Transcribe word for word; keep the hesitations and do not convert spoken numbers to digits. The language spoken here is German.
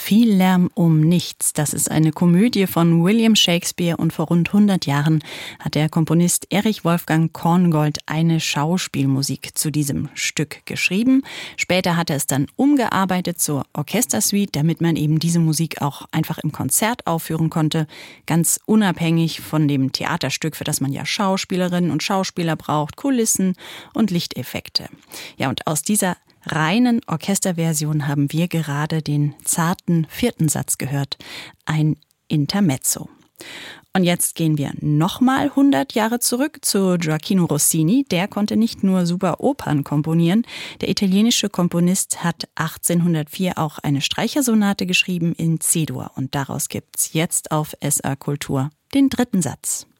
Viel Lärm um nichts. Das ist eine Komödie von William Shakespeare und vor rund hundert Jahren hat der Komponist Erich Wolfgang Korngold eine Schauspielmusik zu diesem Stück geschrieben. Später hat er es dann umgearbeitet zur Orchestersuite, damit man eben diese Musik auch einfach im Konzert aufführen konnte, ganz unabhängig von dem Theaterstück, für das man ja Schauspielerinnen und Schauspieler braucht, Kulissen und Lichteffekte. Ja, und aus dieser reinen Orchesterversion haben wir gerade den zarten vierten Satz gehört, ein Intermezzo. Und jetzt gehen wir nochmal hundert Jahre zurück zu Gioachino Rossini. Der konnte nicht nur super Opern komponieren. Der italienische Komponist hat achtzehnhundertvier auch eine Streichersonate geschrieben in C-Dur. Und daraus gibt's jetzt auf S R Kultur den dritten Satz.